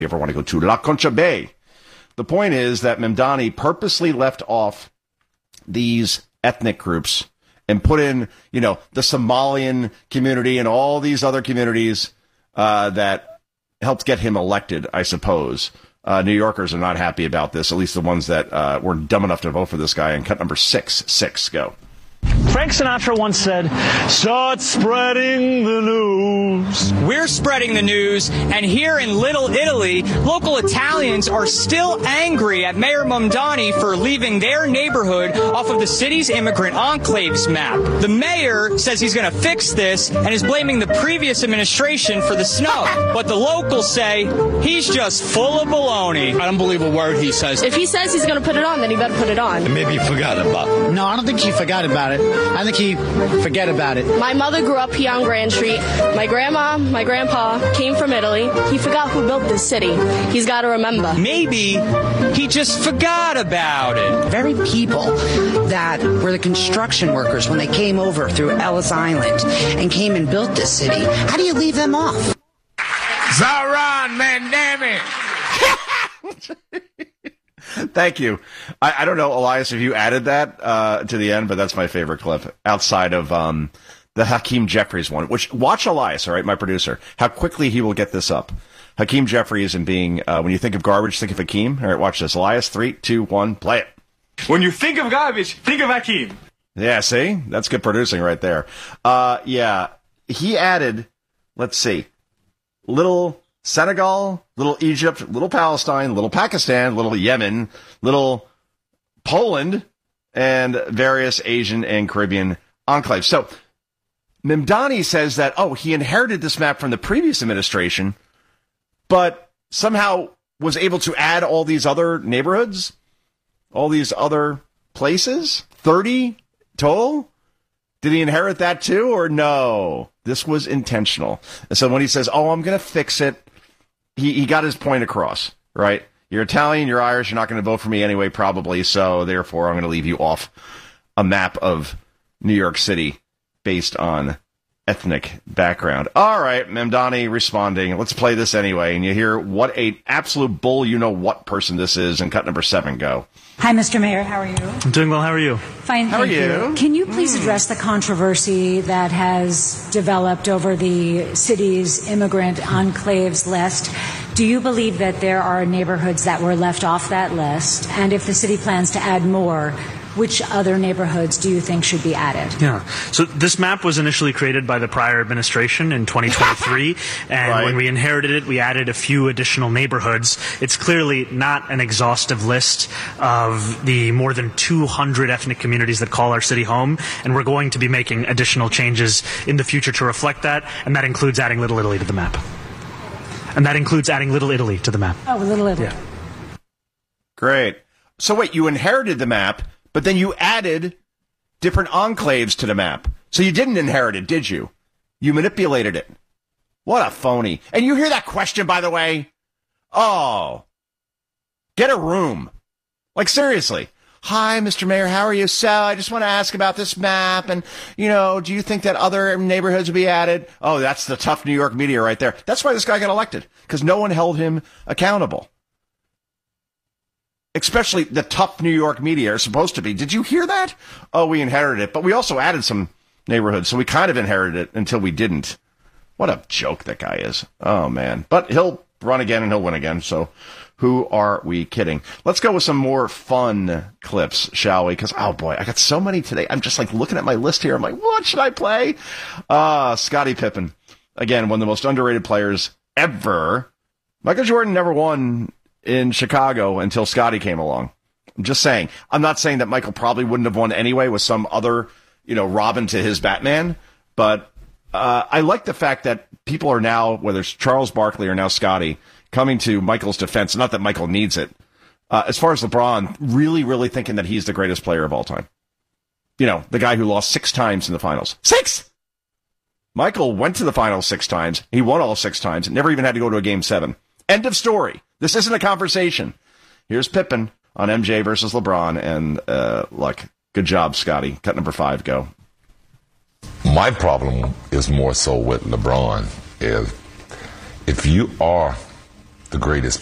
you ever want to go to La Concha Bay. The point is that Mamdani purposely left off these ethnic groups and put in, the Somalian community and all these other communities that helped get him elected, I suppose. New Yorkers are not happy about this, at least the ones that were dumb enough to vote for this guy. And cut number 6, go. Frank Sinatra once said, "Start spreading the news." We're spreading the news, and here in Little Italy, local Italians are still angry at Mayor Mamdani for leaving their neighborhood off of the city's immigrant enclaves map. The mayor says he's going to fix this and is blaming the previous administration for the snow. But the locals say he's just full of baloney. I don't believe a word he says. If he says he's going to put it on, then he better put it on. And maybe he forgot about it. No, I don't think he forgot about it. I think he forget about it. My mother grew up here on Grand Street. My grandma, my grandpa came from Italy. He forgot who built this city. He's got to remember. Maybe he just forgot about it. Very people that were the construction workers when they came over through Ellis Island and came and built this city. How do you leave them off? Zaran, man, damn it. Thank you. I don't know, Elias, if you added that to the end, but that's my favorite clip outside of the Hakeem Jeffries one, which watch Elias, all right, my producer, how quickly he will get this up. Hakeem Jeffries and being, when you think of garbage, think of Hakeem. All right, watch this. Elias, 3, 2, 1, play it. When you think of garbage, think of Hakeem. Yeah, see? That's good producing right there. Yeah, he added, let's see, little Senegal, little Egypt, little Palestine, little Pakistan, little Yemen, little Poland, and various Asian and Caribbean enclaves. So Mamdani says that, he inherited this map from the previous administration, but somehow was able to add all these other neighborhoods, all these other places, 30 total. Did he inherit that too, or no? This was intentional. And so when he says, I'm going to fix it, he got his point across, right? You're Italian, you're Irish, you're not going to vote for me anyway, probably, so therefore I'm going to leave you off a map of New York City based on ethnic background. All right, Mamdani responding. Let's play this anyway, and you hear what a absolute bull you-know-what person this is, and cut number 7, go. Hi, Mr. Mayor. How are you? I'm doing well. How are you? Fine, How thank are you? Can you please address the controversy that has developed over the city's immigrant enclaves list? Do you believe that there are neighborhoods that were left off that list? And if the city plans to add more, which other neighborhoods do you think should be added? Yeah. So this map was initially created by the prior administration in 2023, and right. When we inherited it, we added a few additional neighborhoods. It's clearly not an exhaustive list of the more than 200 ethnic communities that call our city home, and we're going to be making additional changes in the future to reflect that, and that includes adding Little Italy to the map. Oh, Little Italy. Yeah. Great. So wait, you inherited the map, but then you added different enclaves to the map. So you didn't inherit it, did you? You manipulated it. What a phony. And you hear that question, by the way? Oh. Get a room. Like, seriously. Hi, Mr. Mayor, how are you? So, I just want to ask about this map, and, do you think that other neighborhoods will be added? Oh, that's the tough New York media right there. That's why this guy got elected, because no one held him accountable. Especially the tough New York media are supposed to be. Did you hear that? Oh, we inherited it, but we also added some neighborhoods, so we kind of inherited it until we didn't. What a joke that guy is. Oh, man. But he'll run again and he'll win again, so who are we kidding? Let's go with some more fun clips, shall we? Because, oh, boy, I got so many today. I'm just, looking at my list here. I'm like, what should I play? Scottie Pippen. Again, one of the most underrated players ever. Michael Jordan never won in Chicago until Scottie came along. I'm just saying. I'm not saying that Michael probably wouldn't have won anyway with some other, Robin to his Batman. But I like the fact that people are now, whether it's Charles Barkley or now Scottie, coming to Michael's defense. Not that Michael needs it. As far as LeBron, really, really thinking that he's the greatest player of all time. The guy who lost 6 times in the finals. 6! Michael went to the finals 6 times. He won all 6 times. Never even had to go to a game 7. End of story. This isn't a conversation. Here's Pippen on MJ versus LeBron, and look, good job, Scottie. Cut number 5, go. My problem is more so with LeBron is if you are the greatest